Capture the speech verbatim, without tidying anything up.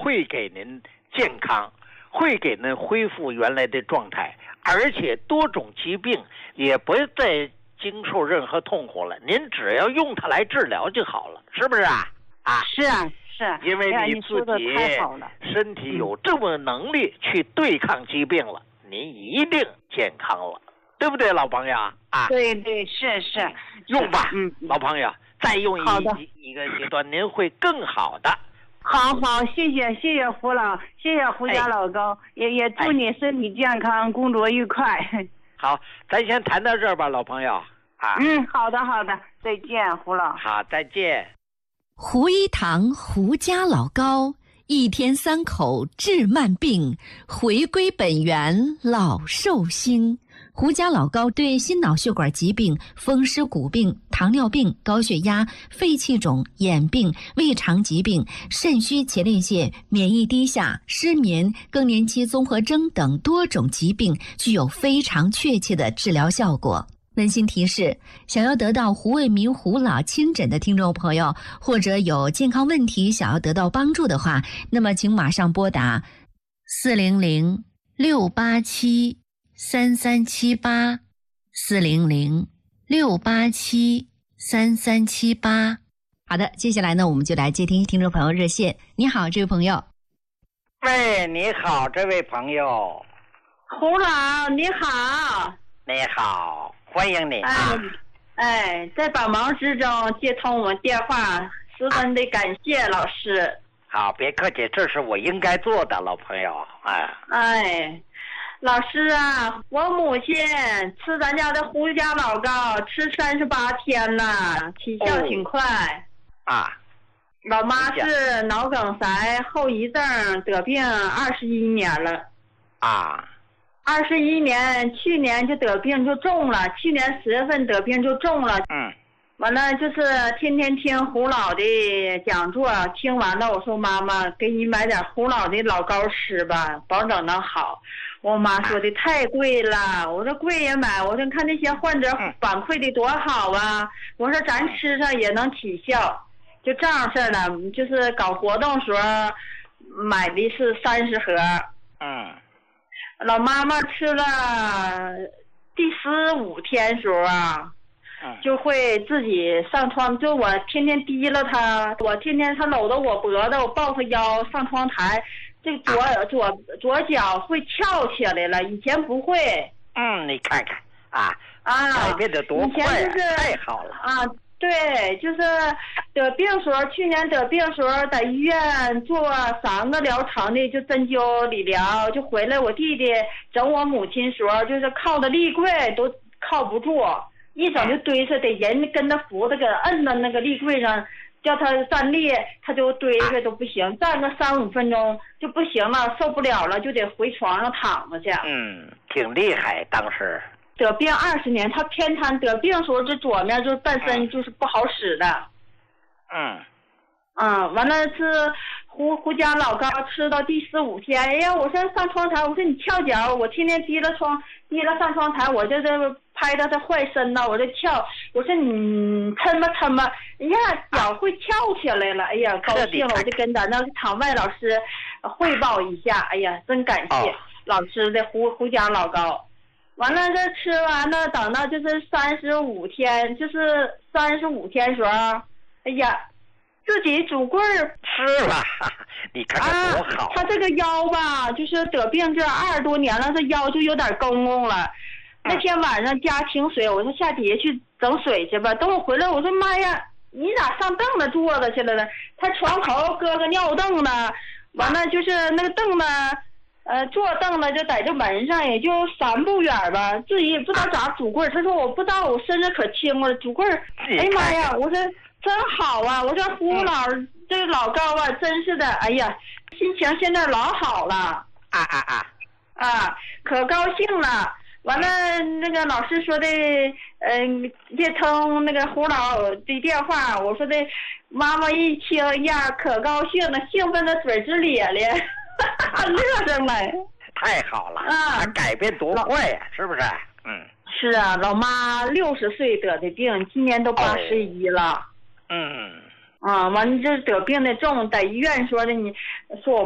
会给您健康，会给您恢复原来的状态，而且多种疾病也不再经受任何痛苦了，您只要用它来治疗就好了，是不是啊？啊， 是啊，是啊， 因为你自己身体有这么能力去对抗疾病了，嗯、您一定健康了，对不对，老朋友啊？ 对对，是是， 用吧， 嗯， 老朋友，再用一一个阶段，您会更好的。 好好，谢谢谢谢胡老，谢谢胡家老高，哎、也也祝你身体健康，哎、工作愉快。 好，咱先谈到这儿吧，老朋友啊。 嗯，好的好的，再见，胡老。 好，再见。 胡一堂胡家老高，一天三口治慢病，回归本源老寿星。胡家老高对心脑血管疾病、风湿骨病、糖尿病、高血压、肺气肿、眼病、胃肠疾病、肾虚前列腺、免疫低下、失眠、更年期综合征等多种疾病具有非常确切的治疗效果。温馨提示：想要得到胡卫民胡老亲诊的听众朋友，或者有健康问题想要得到帮助的话，那么请马上拨打四零零六八七三三七八四零零六八七三三七八。好的，接下来呢，我们就来接听听众朋友热线。你好，这位朋友。 喂，你好，这位朋友。 胡老，你好。 你好，欢迎你。 哎，哎，在百忙之中接通我们电话，十分的感谢老师。 好，别客气，这是我应该做的，老朋友。哎。 哎。老师啊，我母亲吃咱家的胡家老高吃三十八天了，起效挺快。 哦、啊， 老妈是脑梗塞后遗症得病二十一年了。 啊， 二十一年，去年就得病就重了，去年十月份得病就重了。 嗯。 完了就是天天听胡老的讲座，听完了我说妈妈给你买点胡老的老高吃吧，保证能好。我妈说的太贵了，我说贵也买，我说看那些患者反馈的多好啊，我说咱吃上也能起效，就这样式的，就是搞活动时候买的是三十盒。 嗯， 老妈妈吃了第十五天时候啊。就会自己上窗，就我天天提了他，我天天他搂着我脖子，我抱他腰上窗台，这左、啊、左左脚会翘起来了，以前不会。 嗯，你看看啊啊， 改变得多快、啊， 以前就是太好了啊！对，就是得病时候，去年得病时候在医院做三个疗程的，就针灸理疗，就回来我弟弟整我母亲时候，就是靠的立柜都靠不住。一整就堆着，得人跟他扶着，给摁到那个立柜上，叫他站立，他就堆着都不行，站个三五分钟就不行了，受不了了，就得回床上躺着去。 嗯，挺厉害，当时得病二十年，他偏瘫，得病时候这左面就是半身就是不好使的。 嗯。 嗯，完了是胡胡家老高吃到第十五天，哎呀，我说上窗台，我说你翘脚，我天天提了窗，提了上窗台，我就这拍到他坏身呢，我就翘，我说你抻吧抻吧，哎呀，脚会翘起来了，哎呀，高兴了，我就跟咱那场外老师汇报一下，哎呀，真感谢、哦、老师的胡胡家老高。完了这吃完了，等到就是三十五天，就是三十五天时候，哎呀。自己拄棍儿吃了，你看看多好、啊！ 他这个腰吧，就是得病这二十多年了，这腰就有点公公了。嗯、那天晚上家停水，我说下底下去整水去吧。等我回来，我说妈呀，你咋上凳子坐着去了呢？他床头搁个尿凳子，完了就是那个凳子，呃，坐凳子就在这门上，也就三步远吧。自己也不知道咋拄棍儿。他说我不知道，我身子可轻了，拄棍儿。哎呀妈呀，我说。真好啊！我说胡老、嗯、这个老高啊，真是的，哎呀，心情现在老好了， 啊啊啊， 啊，可高兴了。完了，那个老师说的，嗯、呃，接通那个胡老的电话，我说的，妈妈一听呀，可高兴了，兴奋的嘴直咧咧，乐上来。 太好了啊！改变多快呀、啊，是不是？嗯， 是啊，老妈六十岁得的病，今年都八十一了。 哦嗯， 啊，完了这得病的重，在医院说的，你说我